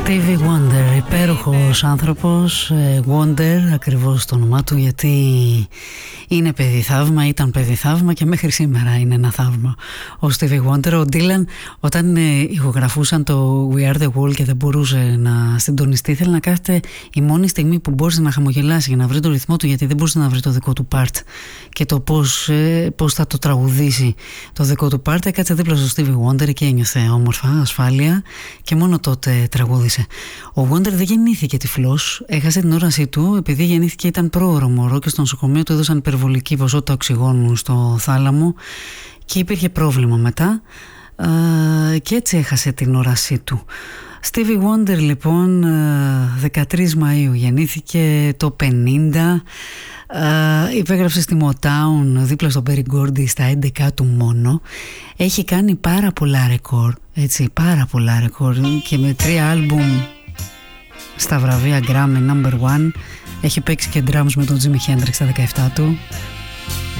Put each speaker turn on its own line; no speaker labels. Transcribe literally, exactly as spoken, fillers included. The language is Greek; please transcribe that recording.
Stevie Wonder, υπέροχος άνθρωπος, Wonder ακριβώς το όνομά του, γιατί είναι παιδί θαύμα, ήταν παιδί θαύμα και μέχρι σήμερα είναι ένα θαύμα ο Stevie Wonder. Ο Dylan όταν ηχογραφούσαν το We Are The Wall και δεν μπορούσε να συντονιστεί, ήθελε να κάθεται η μόνη στιγμή που μπορούσε να χαμογελάσει για να βρει το ρυθμό του, γιατί δεν μπορούσε να βρει το δικό του part και το πώς, πώς θα το τραγουδήσει το δικό του part. Έκατσε δίπλα στο Stevie Wonder και ένιωθε όμορφα, ασφάλεια, και μόνο τότε τραγούδισε. Ο Wonder δεν γεννήθηκε τυφλός, έχασε την όρασή του επειδή γεννήθηκε, ήταν πρόωρο μωρό και στο νοσοκομείο του έδωσαν υπερβολική ποσότητα οξυγόνου στο θάλαμο και υπήρχε πρόβλημα μετά και έτσι έχασε την όρασή του. Stevie Wonder λοιπόν δεκατρείς Μαΐου γεννήθηκε το πενήντα, uh, υπέγραψε στη Motown δίπλα στο Berry Gordy στα έντεκα του μόνο. Έχει κάνει πάρα πολλά ρεκόρ, έτσι, πάρα πολλά ρεκόρ και με τρία άλμπουμ στα βραβεία Grammy νάμπερ ένα. Έχει παίξει και drums με τον Jimi Hendrix στα δεκαεπτά του.